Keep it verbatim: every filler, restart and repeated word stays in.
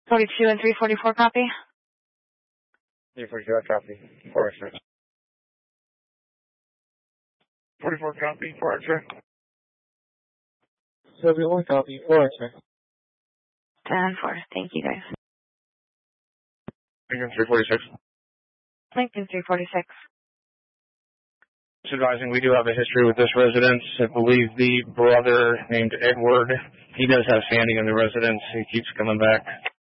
forty-two and three forty-four copy. three forty-two copy. four X-ray. forty-four copy. four X-ray. seventy-one copy. four X-ray. ten four. Thank you, guys. Lincoln three forty-six. Lincoln three forty-six. Just advising, we do have a history with this residence. I believe the brother named Edward, he does have standing in the residence. He keeps coming back.